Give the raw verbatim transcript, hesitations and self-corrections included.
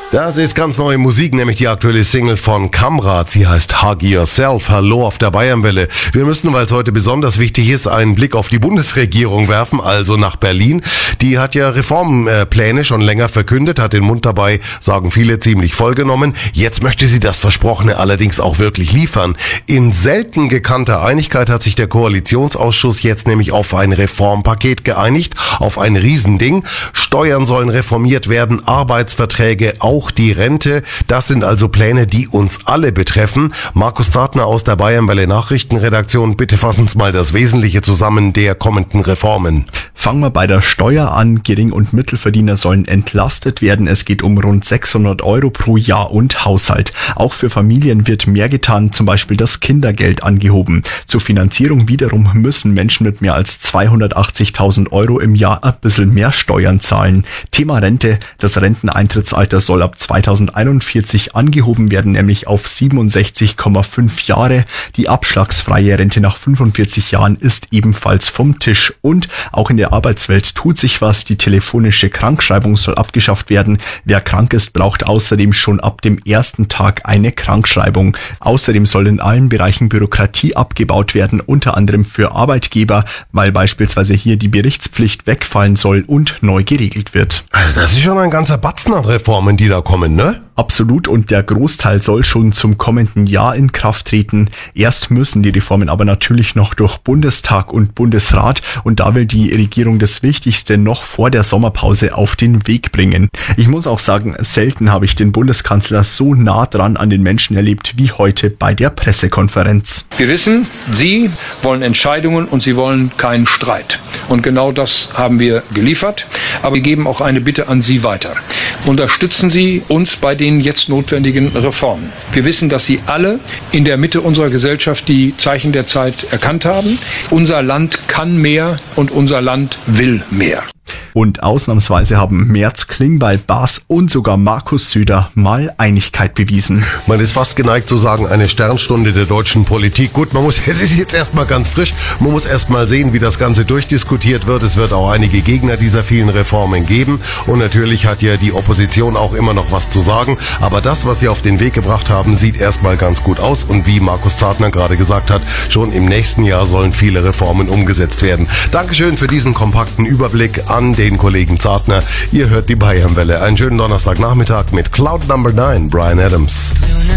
Das ist ganz neue Musik, nämlich die aktuelle Single von Kamrat. Sie heißt Hug Yourself. Hallo auf der Bayernwelle. Wir müssen, weil es heute besonders wichtig ist, einen Blick auf die Bundesregierung werfen, also nach Berlin. Die hat ja Reformpläne schon länger verkündet, hat den Mund dabei, sagen viele, ziemlich vollgenommen. Jetzt möchte sie das Versprochene allerdings auch wirklich liefern. In selten gekannter Einigkeit hat sich der Koalitionsausschuss jetzt nämlich auf ein Reformpaket geeinigt, auf ein Riesending. Steuern sollen reformiert werden, Arbeitsverträge, auch die Rente. Das sind also Pläne, die uns alle betreffen. Markus Zartner aus der Bayernwelle Nachrichtenredaktion, bitte fassen Sie mal das Wesentliche zusammen der kommenden Reformen. Fangen wir bei der Steuer an. Gering- und Mittelverdiener sollen entlastet werden. Es geht um rund sechshundert Euro pro Jahr und Haushalt. Auch für Familien wird mehr getan, zum Beispiel das Kindergeld angehoben. Zur Finanzierung wiederum müssen Menschen mit mehr als zweihundertachtzigtausend Euro im Jahr ein bisschen mehr Steuern zahlen. Thema Rente. Das Renteneintrittsalter soll ab zweitausendeinundvierzig angehoben werden, nämlich auf siebenundsechzig Komma fünf Jahre. Die abschlagsfreie Rente nach fünfundvierzig Jahren ist ebenfalls vom Tisch. Und auch in der Arbeitswelt tut sich was. Die telefonische Krankschreibung soll abgeschafft werden. Wer krank ist, braucht außerdem schon ab dem ersten Tag eine Krankschreibung. Außerdem soll in allen Bereichen Bürokratie abgebaut werden, unter anderem für Arbeitgeber, weil beispielsweise hier die Berichtspflicht wegfallen soll und neu geregelt wird. Also das ist schon ein ganzer Batzen an Reformen, die da kommen, ne? Absolut, und der Großteil soll schon zum kommenden Jahr in Kraft treten. Erst müssen die Reformen aber natürlich noch durch Bundestag und Bundesrat, und da will die Regierung das Wichtigste noch vor der Sommerpause auf den Weg bringen. Ich muss auch sagen, selten habe ich den Bundeskanzler so nah dran an den Menschen erlebt wie heute bei der Pressekonferenz. Wir wissen, Sie wollen Entscheidungen und Sie wollen keinen Streit. Und genau das haben wir geliefert. Aber wir geben auch eine Bitte an Sie weiter. Unterstützen Sie uns bei den jetzt notwendigen Reformen. Wir wissen, dass Sie alle in der Mitte unserer Gesellschaft die Zeichen der Zeit erkannt haben. Unser Land kann mehr und unser Land will mehr. Und ausnahmsweise haben Merz, Klingbeil, Baas und sogar Markus Söder mal Einigkeit bewiesen. Man ist fast geneigt zu sagen, eine Sternstunde der deutschen Politik. Gut, man muss, es ist jetzt erstmal ganz frisch, man muss erstmal sehen, wie das Ganze durchdiskutiert wird. Es wird auch einige Gegner dieser vielen Reformen geben. Und natürlich hat ja die Opposition auch immer noch was zu sagen. Aber das, was sie auf den Weg gebracht haben, sieht erstmal ganz gut aus. Und wie Markus Zartner gerade gesagt hat, schon im nächsten Jahr sollen viele Reformen umgesetzt werden. Dankeschön für diesen kompakten Überblick an den Kollegen Zartner. Ihr hört die Bayernwelle. Einen schönen Donnerstagnachmittag mit Cloud Number neun, Bryan Adams.